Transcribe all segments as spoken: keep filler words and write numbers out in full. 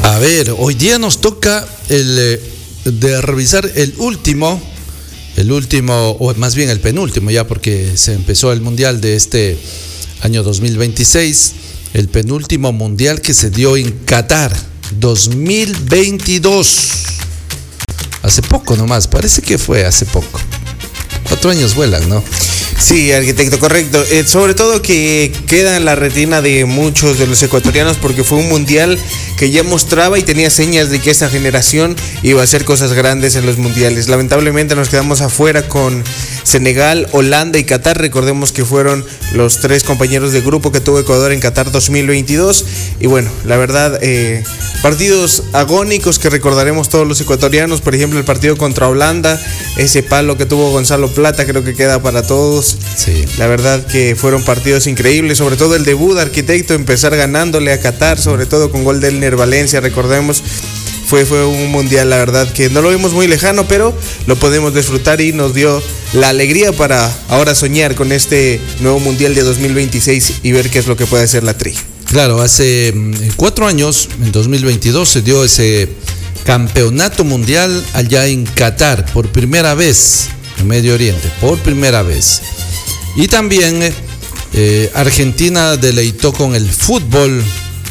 A ver, hoy día nos toca el eh, de revisar el último, el último, o más bien el penúltimo ya, porque se empezó el mundial de este año dos mil veintiséis, el penúltimo mundial que se dio en Qatar, dos mil veintidós. Hace poco nomás, parece que fue hace poco. Cuatro años vuelan, ¿no? Sí, arquitecto, correcto. Eh, sobre todo que queda en la retina de muchos de los ecuatorianos porque fue un mundial que ya mostraba y tenía señas de que esta generación iba a hacer cosas grandes en los mundiales. Lamentablemente nos quedamos afuera con Senegal, Holanda y Qatar. Recordemos que fueron los tres compañeros de grupo que tuvo Ecuador en Qatar dos mil veintidós. Y bueno, la verdad, eh, partidos agónicos que recordaremos todos los ecuatorianos. Por ejemplo, el partido contra Holanda, ese palo que tuvo Gonzalo Plata, creo que queda para todos. Sí. La verdad que fueron partidos increíbles, sobre todo el debut de arquitecto, empezar ganándole a Qatar, sobre todo con gol de Elner Valencia, recordemos. Fue, fue un mundial, la verdad que no lo vimos muy lejano, pero lo podemos disfrutar y nos dio la alegría para ahora soñar con este nuevo mundial de dos mil veintiséis y ver qué es lo que puede hacer la Tri. Claro, hace cuatro años, en dos mil veintidós, se dio ese campeonato mundial allá en Qatar, por primera vez, en Medio Oriente, por primera vez. Y también eh, Argentina deleitó con el fútbol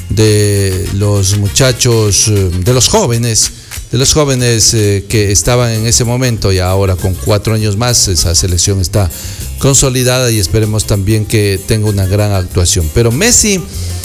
de los muchachos, de los jóvenes, de los jóvenes eh, que estaban en ese momento, y ahora con cuatro años más esa selección está consolidada y esperemos también que tenga una gran actuación. Pero Messi,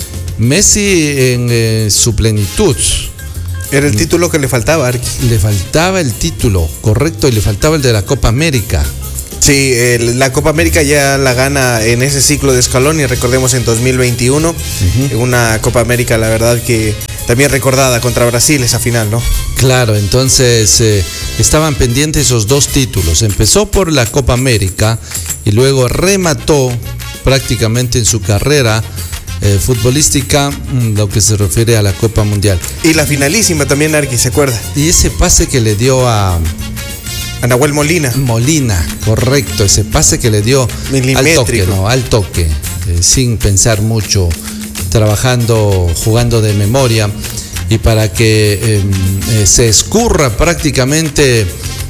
Messi en eh, su plenitud. Era el título que le faltaba, Arqui. Le faltaba el título, correcto, y le faltaba el de la Copa América. Sí, el, la Copa América ya la gana en ese ciclo de Scaloni, recordemos en dos mil veintiuno, uh-huh. Una Copa América, la verdad que también recordada contra Brasil esa final, ¿no? Claro, entonces eh, estaban pendientes esos dos títulos. Empezó por la Copa América y luego remató prácticamente en su carrera eh, futbolística lo que se refiere a la Copa Mundial. Y la finalísima también, Arqui, ¿se acuerda? Y ese pase que le dio a... A Nahuel Molina. Molina, correcto, ese pase que le dio al toque, no, al toque, eh, sin pensar mucho, trabajando, jugando de memoria, y para que eh, eh, se escurra prácticamente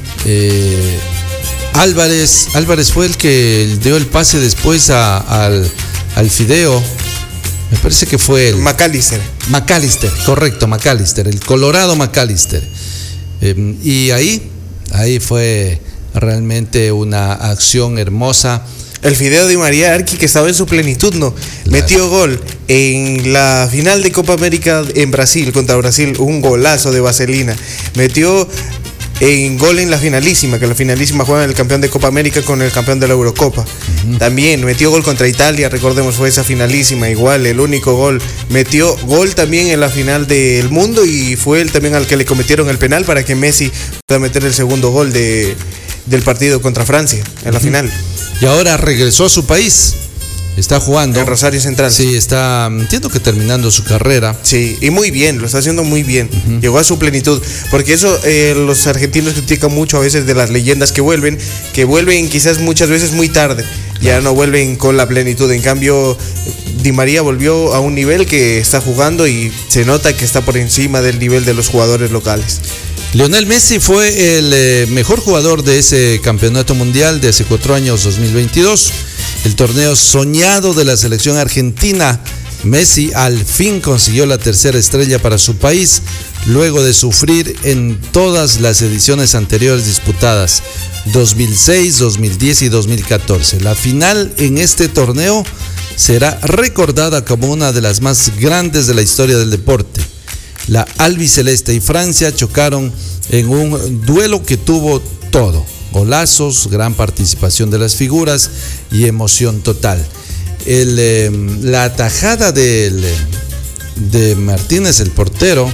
eh, Álvarez, Álvarez fue el que dio el pase después a, al, al Fideo, me parece que fue el... McAllister. McAllister, correcto, McAllister, el Colorado McAllister, eh, y ahí... Ahí fue realmente una acción hermosa. El Fideo Di María, Arqui, que estaba en su plenitud, ¿no? Claro. Metió gol en la final de Copa América en Brasil, contra Brasil, un golazo de vaselina. Metió en gol en la finalísima, que la finalísima juega el campeón de Copa América con el campeón de la Eurocopa. Uh-huh. También metió gol contra Italia, recordemos, fue esa finalísima, igual, el único gol. Metió gol también en la final del mundo y fue él también al que le cometieron el penal para que Messi pueda meter el segundo gol de, del partido contra Francia en la uh-huh. final. Y ahora regresó a su país. Está jugando en Rosario Central. Sí, está, entiendo que terminando su carrera. Sí, y muy bien, lo está haciendo muy bien. Uh-huh. Llegó a su plenitud. Porque eso eh, los argentinos critican mucho a veces de las leyendas que vuelven, que vuelven quizás muchas veces muy tarde. Claro. Ya no vuelven con la plenitud. En cambio, Di María volvió a un nivel que está jugando y se nota que está por encima del nivel de los jugadores locales. Lionel Messi fue el eh, mejor jugador de ese campeonato mundial de hace cuatro años, dos mil veintidós. El torneo soñado de la selección argentina. Messi al fin consiguió la tercera estrella para su país, luego de sufrir en todas las ediciones anteriores disputadas, dos mil seis, dos mil diez y dos mil catorce. La final en este torneo será recordada como una de las más grandes de la historia del deporte. La albiceleste y Francia chocaron en un duelo que tuvo todo. Golazos, gran participación de las figuras y emoción total. El, eh, la atajada del, de Martínez, el portero,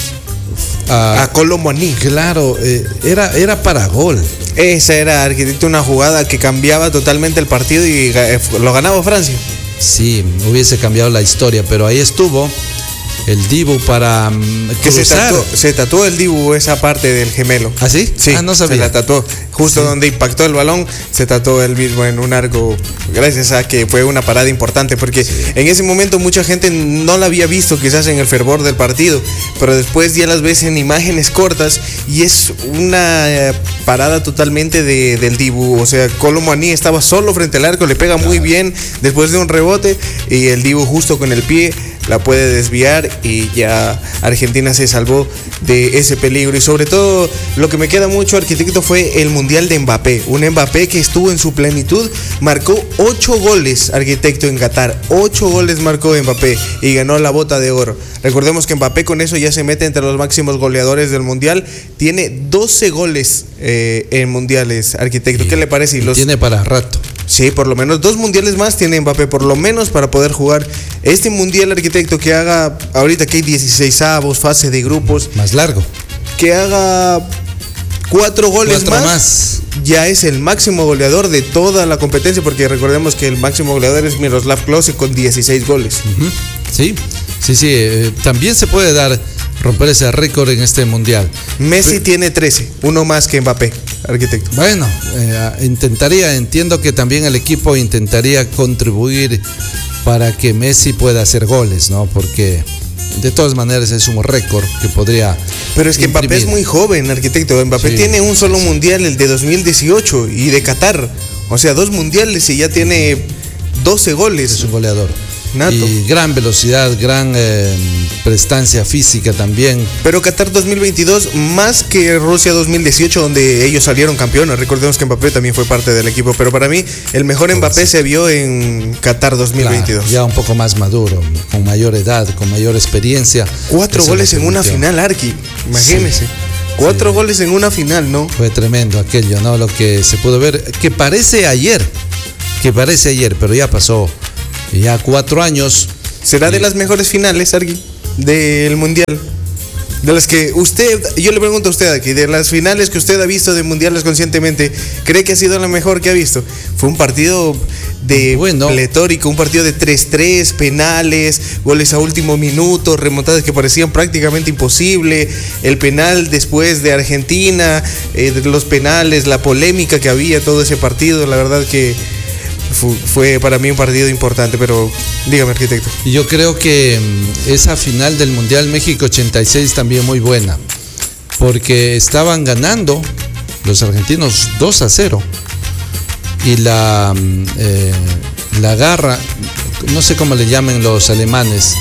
a, a Colomboani. Claro, eh, era, era para gol. Esa era, arquitecto, una jugada que cambiaba totalmente el partido y eh, lo ganaba Francia. Sí, hubiese cambiado la historia, pero ahí estuvo el Dibu para um, que se tatuó, se tatuó el Dibu esa parte del gemelo. ¿Ah, sí? Sí, ah, no sabía. Se la tatuó. justo sí. donde impactó el balón, se trató él mismo en un arco, gracias a que fue una parada importante, porque sí. en ese momento mucha gente no la había visto quizás en el fervor del partido, pero después ya las ves en imágenes cortas y es una parada totalmente de, del Dibu. O sea, Kolo Muani estaba solo frente al arco, le pega muy bien después de un rebote y el Dibu justo con el pie la puede desviar y ya Argentina se salvó de ese peligro. Y sobre todo lo que me queda mucho, arquitecto, fue el Mundial de Mbappé. Un Mbappé que estuvo en su plenitud, marcó ocho goles, arquitecto, en Qatar. Ocho goles marcó Mbappé y ganó la bota de oro. Recordemos que Mbappé con eso ya se mete entre los máximos goleadores del Mundial. Tiene doce goles eh, en mundiales, arquitecto. ¿Qué le parece? Y los... Tiene para rato. Sí, por lo menos dos mundiales más tiene Mbappé, por lo menos para poder jugar este mundial, arquitecto, que haga, ahorita que hay dieciseisavos, fase de grupos. Más largo. Que haga cuatro goles Cuatro más, más. Ya es el máximo goleador de toda la competencia, porque recordemos que el máximo goleador es Miroslav Klose con dieciséis goles. Uh-huh. Sí, sí, sí. Eh, también se puede dar, romper ese récord en este mundial. Messi Pero, tiene trece, uno más que Mbappé, arquitecto. Bueno, eh, intentaría, entiendo que también el equipo intentaría contribuir para que Messi pueda hacer goles, ¿no? Porque de todas maneras es un récord que podría. Pero es que imprimir. Mbappé es muy joven, arquitecto. Mbappé sí, tiene un solo sí. mundial, el de dos mil dieciocho y de Qatar. O sea, dos mundiales y ya tiene doce goles. Es un goleador. Nato. Y gran velocidad, gran eh, prestancia física también. Pero Qatar dos mil veintidós más que Rusia dos mil dieciocho, donde ellos salieron campeones. Recordemos que Mbappé también fue parte del equipo, pero para mí el mejor Mbappé se vio en Qatar dos mil veintidós. Claro, ya un poco más maduro, con mayor edad, con mayor experiencia. Cuatro goles en una final, Arqui, imagínese. Sí. Cuatro sí. goles en una final, ¿no? Fue tremendo aquello, ¿no? Lo que se pudo ver, que parece ayer, que parece ayer, pero ya pasó. Ya cuatro años. ¿Será de las mejores finales, Arqui, del Mundial? De las que usted, yo le pregunto a usted aquí, de las finales que usted ha visto de mundiales conscientemente, ¿cree que ha sido la mejor que ha visto? Fue un partido de bueno. pletórico, un partido de tres tres, penales, goles a último minuto, remontadas que parecían prácticamente imposible, el penal después de Argentina, eh, de los penales, la polémica que había todo ese partido, la verdad que fue para mí un partido importante, pero dígame, arquitecto. Yo creo que esa final del Mundial México ochenta y seis también muy buena, porque estaban ganando los argentinos dos a cero y la, eh, la garra, no sé cómo le llamen los alemanes,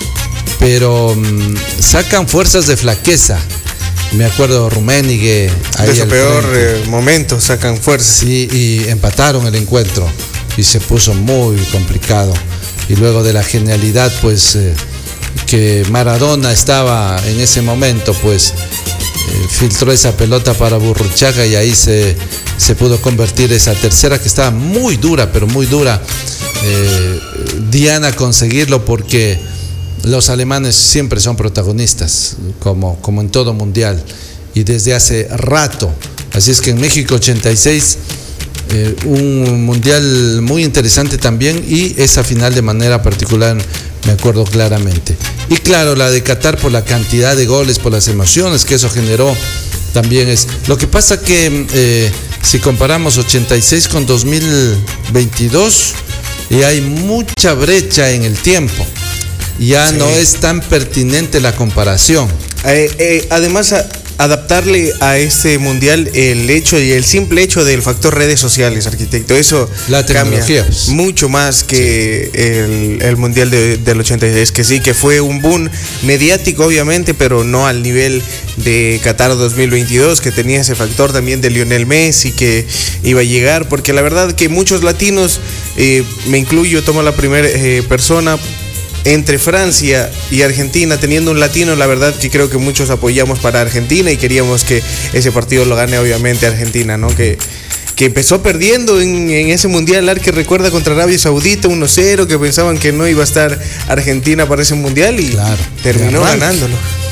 pero um, sacan fuerzas de flaqueza. Me acuerdo Rummenigge ahí de su peor eh, momento sacan fuerzas. Sí, y empataron el encuentro y se puso muy complicado. Y luego de la genialidad, pues, eh, que Maradona estaba en ese momento, pues, eh, filtró esa pelota para Burruchaga y ahí se, se pudo convertir esa tercera que estaba muy dura, pero muy dura. Eh, Diana conseguirlo porque los alemanes siempre son protagonistas, como, como en todo mundial, y desde hace rato. Así es que en México ochenta y seis, eh, un mundial muy interesante también, y esa final de manera particular me acuerdo claramente. Y claro, la de Qatar por la cantidad de goles, por las emociones que eso generó, también es. Lo que pasa que eh, si comparamos ochenta y seis con dos mil veintidós, y hay mucha brecha en el tiempo. Ya sí. no es tan pertinente la comparación. Eh, eh, además, a, adaptarle a este mundial el hecho y el simple hecho del factor redes sociales, arquitecto, eso la tecnología, cambia pues. mucho más que sí. el, el mundial de, del ochenta y seis, que sí, que fue un boom mediático obviamente, pero no al nivel de Qatar dos mil veintidós, que tenía ese factor también de Lionel Messi que iba a llegar, porque la verdad que muchos latinos, eh, me incluyo, tomo la primera eh, persona, entre Francia y Argentina, teniendo un latino, la verdad que creo que muchos apoyamos para Argentina y queríamos que ese partido lo gane obviamente Argentina, ¿no? Que, que empezó perdiendo en, en ese mundial, que recuerda contra Arabia Saudita uno cero, que pensaban que no iba a estar Argentina para ese mundial y claro, terminó ganándolo.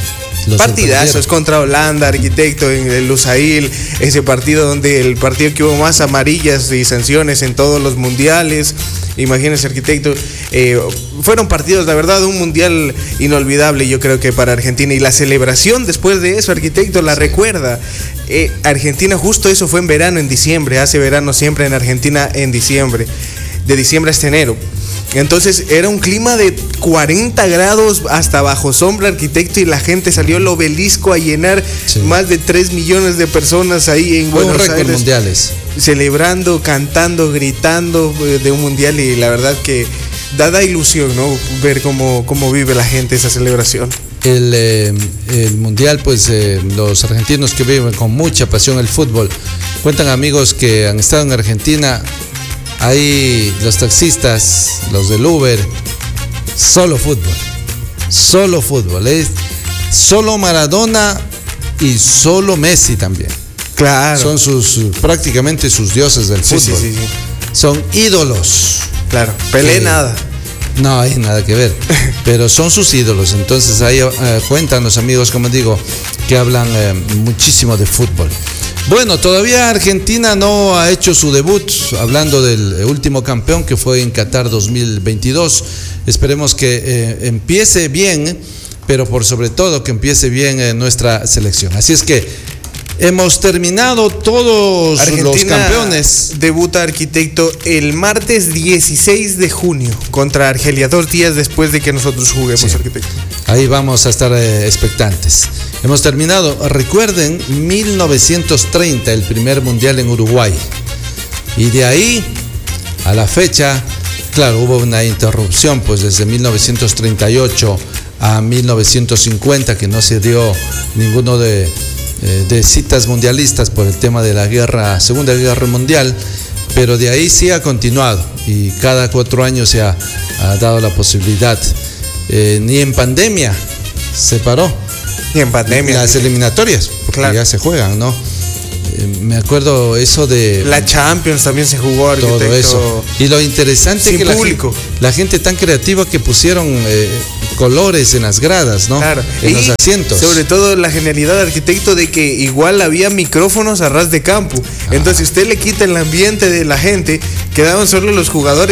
Los partidazos contra Holanda, Arquitecto, en el Lusail, ese partido donde el partido que hubo más amarillas y sanciones en todos los mundiales. Imagínense, Arquitecto, eh, fueron partidos, la verdad, un mundial inolvidable, yo creo que para Argentina. Y la celebración después de eso, Arquitecto, la recuerda. Eh, Argentina, justo eso fue en verano, en diciembre, hace verano siempre en Argentina en diciembre, de diciembre hasta enero. Entonces era un clima de cuarenta grados hasta bajo sombra, Arquitecto, y la gente salió al Obelisco a llenar, sí. Más de tres millones de personas ahí en Fue Buenos un récord Aires, mundiales, celebrando, cantando, gritando de un mundial, y la verdad que da, da ilusión, ¿no? Ver cómo, cómo vive la gente esa celebración. El, eh, el mundial, pues eh, los argentinos que viven con mucha pasión el fútbol, cuentan amigos que han estado en Argentina. Ahí los taxistas, los del Uber, solo fútbol, solo fútbol, es solo Maradona y solo Messi también. Claro. Son sus prácticamente sus dioses del sí, fútbol. Sí, sí, sí. Son ídolos. Claro, Pelé que, nada. No hay nada que ver, pero son sus ídolos. Entonces ahí eh, cuentan los amigos, como digo, que hablan eh, muchísimo de fútbol. Bueno, todavía Argentina no ha hecho su debut, hablando del último campeón que fue en Qatar dos mil veintidós. Esperemos que eh, empiece bien, pero por sobre todo que empiece bien eh, nuestra selección. Así es que hemos terminado todos Argentina los campeones. Debuta, Arquitecto, el martes dieciséis de junio contra Argelia, dos días después de que nosotros juguemos, sí. Arquitecto. Ahí vamos a estar eh, expectantes. Hemos terminado. Recuerden, mil novecientos treinta, el primer mundial en Uruguay. Y de ahí a la fecha, claro, hubo una interrupción, pues desde mil novecientos treinta y ocho a mil novecientos cincuenta, que no se dio ninguno de, eh, de citas mundialistas por el tema de la guerra, Segunda Guerra Mundial. Pero de ahí sí ha continuado y cada cuatro años se ha, ha dado la posibilidad. Eh, ni en pandemia se paró. Ni en pandemia. Las eliminatorias, porque claro, ya se juegan, ¿no? Eh, me acuerdo eso de... La Champions también se jugó, Arquitecto. Todo eso. Y lo interesante es que la gente, la gente tan creativa que pusieron eh, colores en las gradas, ¿no? Claro. En y los asientos. Sobre todo la genialidad, Arquitecto, de que igual había micrófonos a ras de campo. Ah. Entonces, si usted le quita el ambiente de la gente, quedaban solo los jugadores